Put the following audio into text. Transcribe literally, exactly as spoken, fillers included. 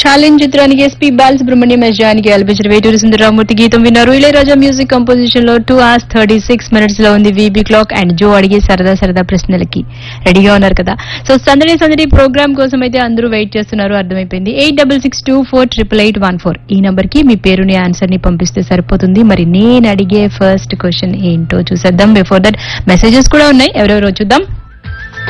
Challenge చిత్రానికి SP Balasubrahmanyam yes Janaki ఆలపించిన వేటూరి సుందరరామూర్తి గీతం విన్నారు. ఇళయరాజా మ్యూజిక్ కంపోజిషన్ లో two hours thirty six minutes లో ఉంది వీబీ క్లాక్. అండ్ జో అడిగే సరదా సరదా ప్రశ్నలకి రెడీగా ఉన్నారు కదా. సో సందడి సందడి ప్రోగ్రామ్ కోసం అయితే అందరూ వెయిట్ చేస్తున్నారు, అర్థమైపోయింది. Eight double six two four triple eight one four ఈ నంబర్ కి మీ పేరుని ఆన్సర్ ని పంపిస్తే సరిపోతుంది. మరి నేను అడిగే ఫస్ట్ క్వశ్చన్ ఏంటో చూసేద్దాం. బిఫోర్ దట్ మెసేజెస్ కూడా ఉన్నాయి, ఎవరెవరో చూద్దాం.